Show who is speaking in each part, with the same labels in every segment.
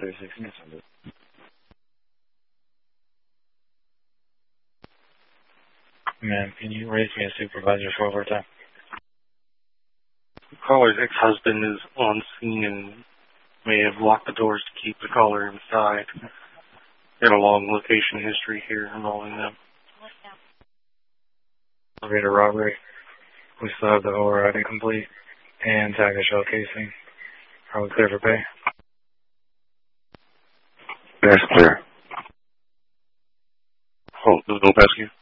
Speaker 1: 36. Ma'am, can you raise me a supervisor for overtime?
Speaker 2: The caller's ex-husband is on scene and may have locked the doors to keep the caller inside. Got a long location history here involving them.
Speaker 1: Elevator robbery. We still have the overriding complete and tag a shell casing. Are we clear for pay?
Speaker 2: That's clear. Oh, no past you.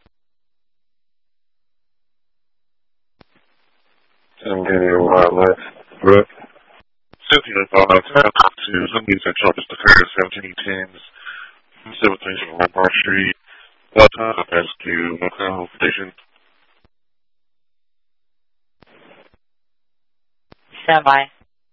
Speaker 3: I'm getting a wild life. Brooke.
Speaker 2: Cynthia thought I'd tap to somebody's in charge of the fair 1710s. 7th on Park Street. What time I ask you, what kind of station?
Speaker 4: Stand by.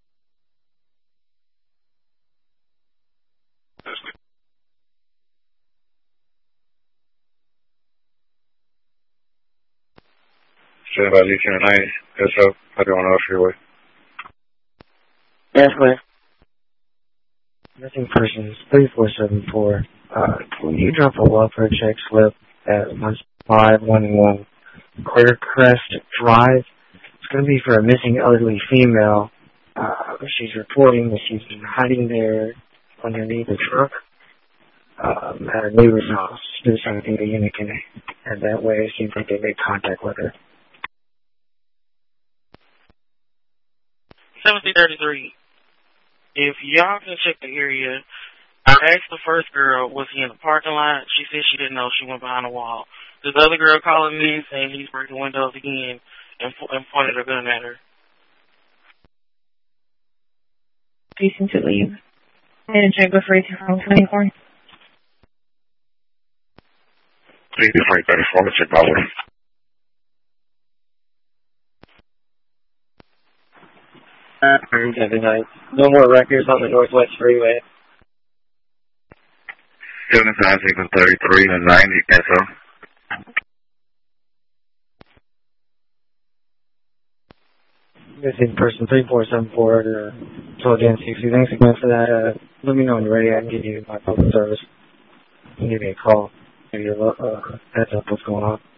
Speaker 3: Stand by Lieutenant Knight. Yes, sir. I don't know if you're away.
Speaker 4: Yes, clear.
Speaker 1: Missing persons 3474. Will you drop a welfare check slip at 1511 Clearcrest Drive? It's going to be for a missing elderly female. She's reporting that she's been hiding there underneath the truck at her neighbor's house. There's something the unit can and that way it seems like they made contact with her.
Speaker 4: 1733. If y'all can check the area, I asked the first girl, was he in the parking lot? She said she didn't know. She went behind a wall. This other girl calling me saying he's breaking windows again and pointed her gun at her.
Speaker 5: Reason to leave. And check before you from 24.
Speaker 2: Please be frank, better for me, check by way.
Speaker 4: Every night. No more records on the Northwest Freeway.
Speaker 3: 75, 33, and 90, yes, sir.
Speaker 1: Missing person 3474. So again, 60. Thanks again for that. Let me know when you're ready. I can give you my public service. You can give me a call. Give you a heads up what's going on.